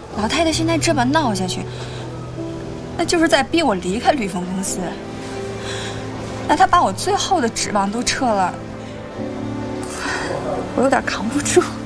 老太太现在这么闹下去，那就是在逼我离开绿风公司。那她把我最后的指望都撤了，我有点扛不住。